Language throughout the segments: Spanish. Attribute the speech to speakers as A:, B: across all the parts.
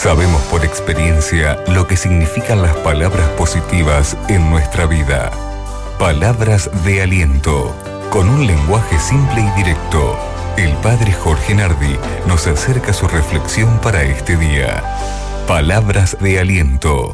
A: Sabemos por experiencia lo que significan las palabras positivas en nuestra vida. Palabras de aliento, con un lenguaje simple y directo. El Padre Jorge Nardi nos acerca su reflexión para este día. Palabras de aliento.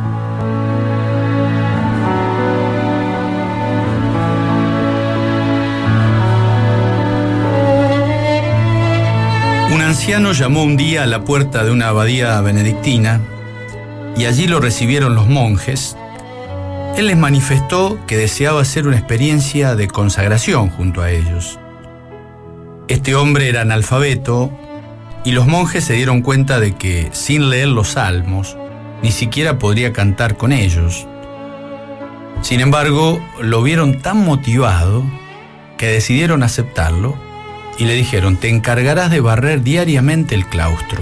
B: Un anciano llamó un día a la puerta de una abadía benedictina y allí lo recibieron los monjes. Él les manifestó que deseaba hacer una experiencia de consagración junto a ellos. Este hombre era analfabeto y los monjes se dieron cuenta de que, sin leer los salmos, ni siquiera podría cantar con ellos. Sin embargo, lo vieron tan motivado que decidieron aceptarlo y le dijeron: te encargarás de barrer diariamente el claustro.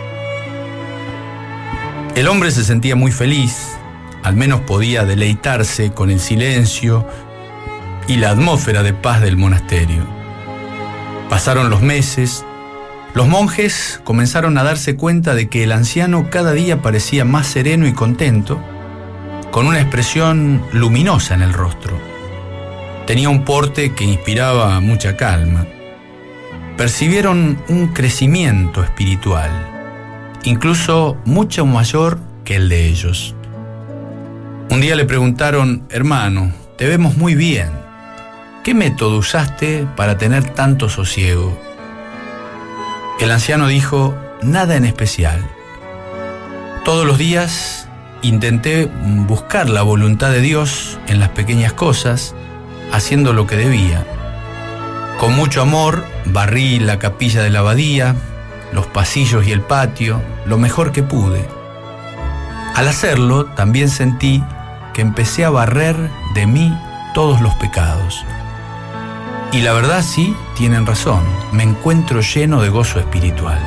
B: El hombre se sentía muy feliz, al menos podía deleitarse con el silencio y la atmósfera de paz del monasterio. Pasaron los meses, los monjes comenzaron a darse cuenta de que el anciano cada día parecía más sereno y contento, con una expresión luminosa en el rostro. Tenía un porte que inspiraba mucha calma. Percibieron un crecimiento espiritual, incluso mucho mayor que el de ellos. Un día le preguntaron: hermano, te vemos muy bien. ¿Qué método usaste para tener tanto sosiego? El anciano dijo: nada en especial. Todos los días intenté buscar la voluntad de Dios en las pequeñas cosas, haciendo lo que debía. Con mucho amor barrí la capilla de la abadía, los pasillos y el patio, lo mejor que pude. Al hacerlo, también sentí que empecé a barrer de mí todos los pecados. Y la verdad, sí, tienen razón, me encuentro lleno de gozo espiritual.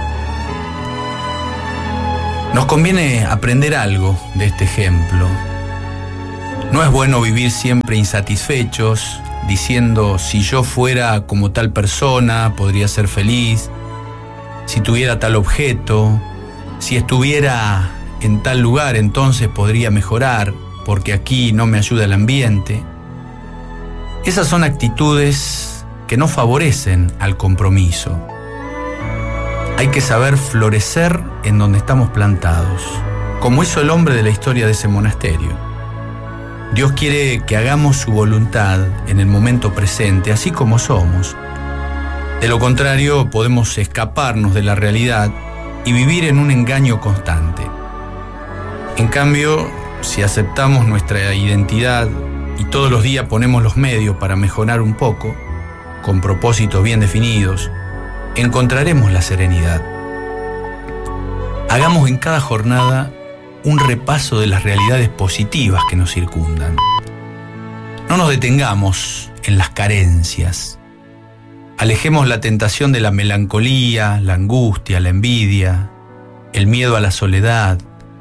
B: Nos conviene aprender algo de este ejemplo. No es bueno vivir siempre insatisfechos, diciendo: si yo fuera como tal persona, podría ser feliz, si tuviera tal objeto, si estuviera en tal lugar, entonces podría mejorar, porque aquí no me ayuda el ambiente. Esas son actitudes que no favorecen al compromiso. Hay que saber florecer en donde estamos plantados, como hizo el hombre de la historia de ese monasterio. Dios quiere que hagamos su voluntad en el momento presente, así como somos. De lo contrario, podemos escaparnos de la realidad y vivir en un engaño constante. En cambio, si aceptamos nuestra identidad y todos los días ponemos los medios para mejorar un poco, con propósitos bien definidos, encontraremos la serenidad. Hagamos en cada jornada un repaso de las realidades positivas que nos circundan. No nos detengamos en las carencias. Alejemos la tentación de la melancolía, la angustia, la envidia, el miedo a la soledad,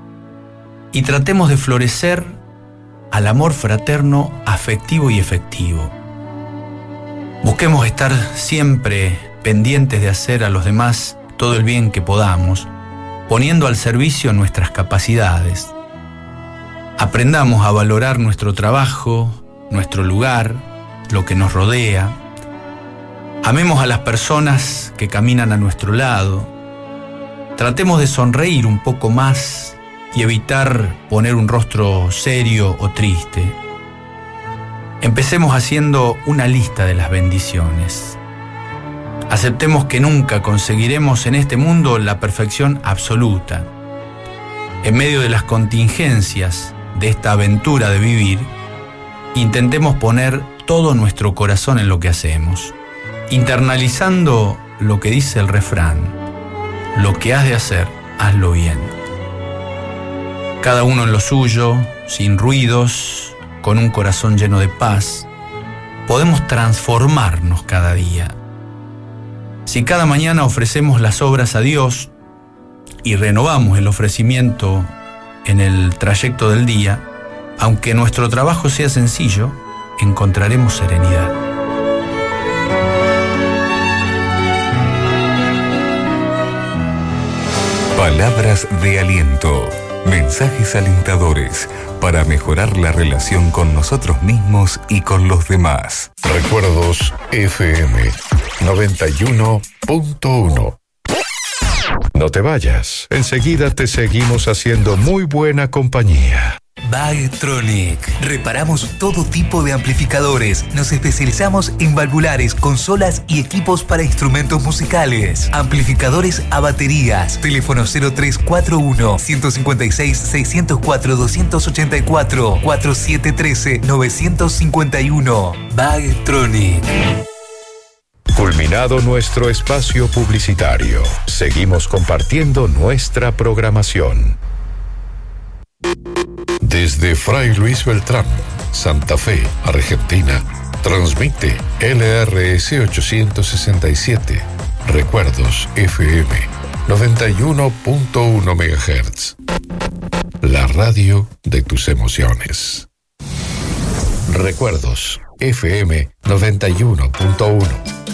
B: y tratemos de florecer al amor fraterno, afectivo y efectivo. Busquemos estar siempre pendientes de hacer a los demás todo el bien que podamos, poniendo al servicio nuestras capacidades. Aprendamos a valorar nuestro trabajo, nuestro lugar, lo que nos rodea. Amemos a las personas que caminan a nuestro lado. Tratemos de sonreír un poco más y evitar poner un rostro serio o triste. Empecemos haciendo una lista de las bendiciones. Aceptemos que nunca conseguiremos en este mundo la perfección absoluta. En medio de las contingencias de esta aventura de vivir, intentemos poner todo nuestro corazón en lo que hacemos, internalizando lo que dice el refrán: lo que has de hacer, hazlo bien. Cada uno en lo suyo, sin ruidos, con un corazón lleno de paz, podemos transformarnos cada día. Si cada mañana ofrecemos las obras a Dios y renovamos el ofrecimiento en el trayecto del día, aunque nuestro trabajo sea sencillo, encontraremos serenidad.
A: Palabras de aliento. Mensajes alentadores para mejorar la relación con nosotros mismos y con los demás.
C: Recuerdos FM 91.1. No te vayas. Enseguida te seguimos haciendo muy buena compañía.
D: Bagtronic. Reparamos todo tipo de amplificadores. Nos especializamos en valvulares, consolas y equipos para instrumentos musicales. Amplificadores a baterías. Teléfono 0341-156-604-284. 4713-951. Bagtronic.
C: Culminado nuestro espacio publicitario, seguimos compartiendo nuestra programación. Desde Fray Luis Beltrán, Santa Fe, Argentina, transmite LRS 867, Recuerdos FM 91.1 MHz. La radio de tus emociones. Recuerdos FM 91.1.